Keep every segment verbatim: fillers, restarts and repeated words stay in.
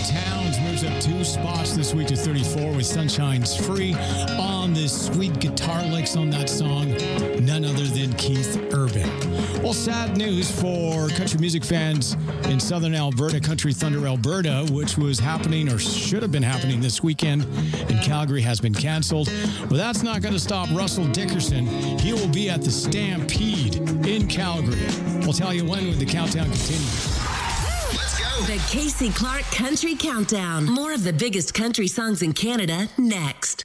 Towns moves up two spots this week to thirty-four with Sunshine's Free on this sweet guitar licks on that song. None other than Keith Urban. Well, sad news for country music fans in southern Alberta, Country Thunder Alberta, which was happening or should have been happening this weekend in Calgary, has been canceled. But that's not going to stop Russell Dickerson. He will be at the Stampede in Calgary. We'll tell you when the countdown continues. The Casey Clark Country Countdown. More of the biggest country songs in Canada next.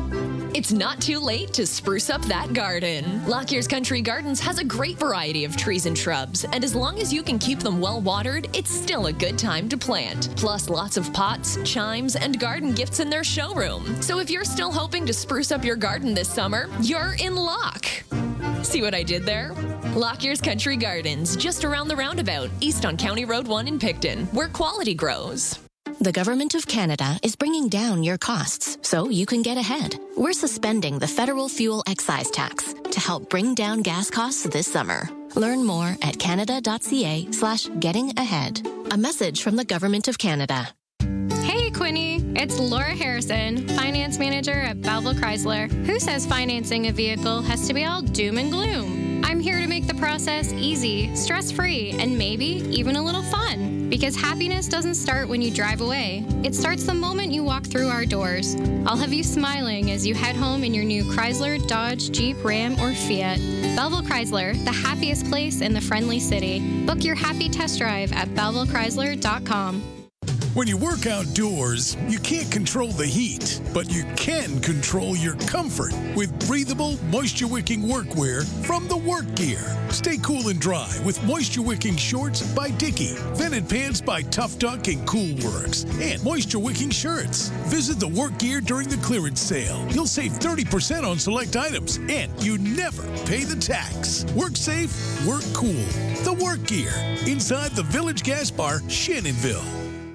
It's not too late to spruce up that garden. Lockyear's Country Gardens has a great variety of trees and shrubs, and as long as you can keep them well watered, it's still a good time to plant. Plus, lots of pots, chimes, and garden gifts in their showroom. So if you're still hoping to spruce up your garden this summer, you're in luck. See what I did there? Lockyear's Country Gardens, just around the roundabout, east on County Road one in Picton, where quality grows. The Government of Canada is bringing down your costs so you can get ahead. We're suspending the federal fuel excise tax to help bring down gas costs this summer. Learn more at canada.ca slash getting ahead. A message from the Government of Canada. Hey, Quinny. It's Laura Harrison, Finance Manager at Belleville Chrysler. Who says financing a vehicle has to be all doom and gloom? I'm here to make the process easy, stress-free, and maybe even a little fun. Because happiness doesn't start when you drive away. It starts the moment you walk through our doors. I'll have you smiling as you head home in your new Chrysler, Dodge, Jeep, Ram, or Fiat. Belleville Chrysler, the happiest place in the friendly city. Book your happy test drive at belleville chrysler dot com. When you work outdoors, you can't control the heat, but you can control your comfort with breathable, moisture-wicking workwear from the Work Gear. Stay cool and dry with moisture-wicking shorts by Dickie, vented pants by Tough Duck and Cool Works, and moisture-wicking shirts. Visit the Work Gear during the clearance sale. You'll save thirty percent on select items, and you never pay the tax. Work safe, work cool. The Work Gear, inside the Village Gas Bar, Shannonville.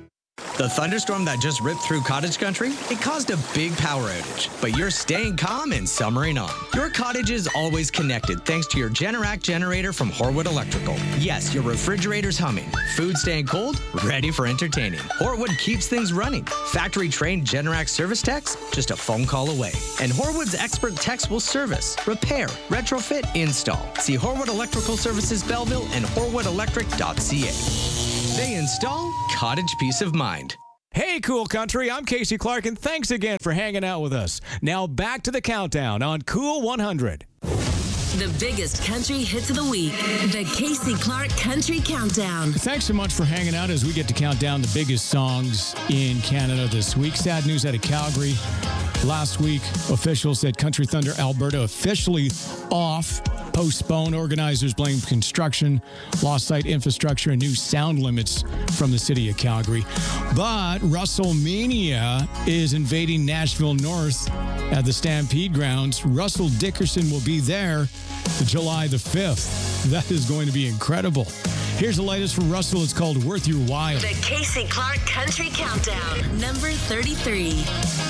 The thunderstorm that just ripped through cottage country, it caused a big power outage, but you're staying calm and summering on. Your cottage is always connected thanks to your Generac generator from Horwood Electrical. Yes, your refrigerator's humming, food staying cold, ready for entertaining. Horwood keeps things running. Factory-trained Generac service techs, just a phone call away. And Horwood's expert techs will service, repair, retrofit, install. See Horwood Electrical Services Belleville and horwood electric dot c a. They install cottage peace of mind. Hey, Cool Country, I'm Casey Clark, and thanks again for hanging out with us. Now back to the countdown on Cool one hundred. The biggest country hits of the week. The Casey Clark Country Countdown. Thanks so much for hanging out as we get to count down the biggest songs in Canada this week. Sad news out of Calgary. Last week, officials said Country Thunder Alberta officially off. Postponed. Organizers blame construction, lost site infrastructure, and new sound limits from the city of Calgary. But WrestleMania is invading Nashville North at the Stampede grounds. Russell Dickerson will be there July the fifth. That is going to be incredible. Here's the latest from Russell. It's called Worth Your While. The Casey Clark Country Countdown, number thirty-three.